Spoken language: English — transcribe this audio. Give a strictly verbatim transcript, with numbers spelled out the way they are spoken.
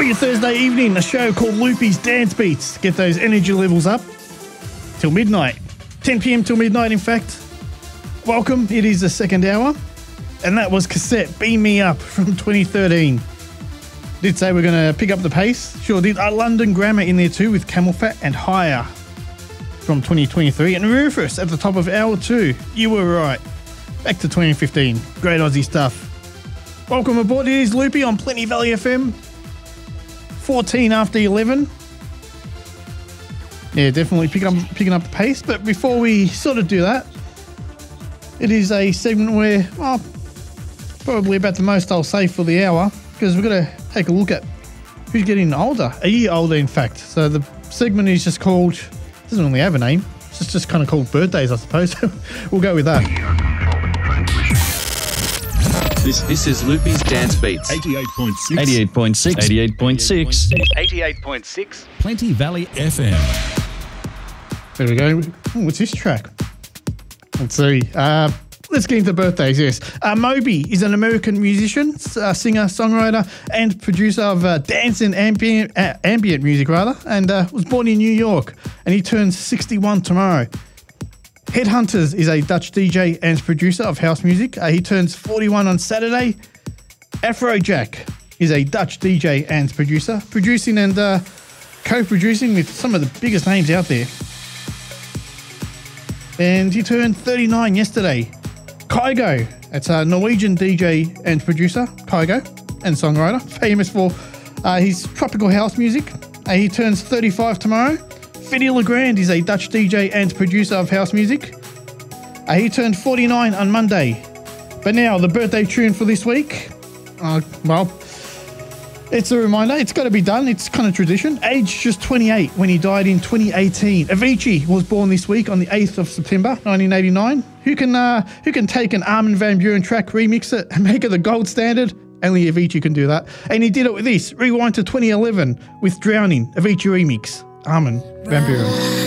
For your Thursday evening, a show called Loopy's Dance Beats. Get those energy levels up till midnight. ten p.m. till midnight, in fact. Welcome, it is the second hour. And that was Cassette, Beam Me Up from twenty thirteen. Did say we're going to pick up the pace. Sure did. Uh, London Grammar in there too with Camel Fat and Higher from twenty twenty-three. And Rufus at the top of hour two. You were right. Back to twenty fifteen. Great Aussie stuff. Welcome aboard. It is Loopy on Plenty Valley F M. fourteen after eleven. Yeah, definitely picking up, picking up the pace. But before we sort of do that, it is a segment where, well, probably about the most I'll say for the hour, because we've got to take a look at who's getting older, a year older in fact. So the segment is just called, doesn't really have a name, it's just, just kind of called birthdays, I suppose. We'll go with that. This this is Loopy's Dance Beats. eighty-eight point six. eighty-eight point six. eighty-eight point six. eighty-eight point six. Plenty Valley F M. There we go. Ooh, what's this track? Let's see. Uh, let's get into birthdays, yes. Uh, Moby is an American musician, uh, singer, songwriter, and producer of uh, dance and ambient, uh, ambient music, rather, and uh, was born in New York, and he turns sixty-one tomorrow. Headhunters is a Dutch D J and producer of house music. Uh, he turns forty-one on Saturday. Afrojack is a Dutch D J and producer, producing and uh, co-producing with some of the biggest names out there. And he turned thirty-nine yesterday. Kygo, that's a Norwegian D J and producer, Kygo, and songwriter, famous for uh, his tropical house music. Uh, he turns thirty-five tomorrow. Fiddy Legrand is a Dutch D J and producer of house music. Uh, he turned forty-nine on Monday. But now, the birthday tune for this week. Uh, well, it's a reminder. It's got to be done. It's kind of tradition. Aged just twenty-eight when he died in twenty eighteen. Avicii was born this week on the eighth of September, nineteen eighty-nine. Who can uh, who can take an Armin van Buuren track, remix it, and make it the gold standard? Only Avicii can do that. And he did it with this. Rewind to twenty eleven with Drowning, Avicii remix. Armin van Buuren.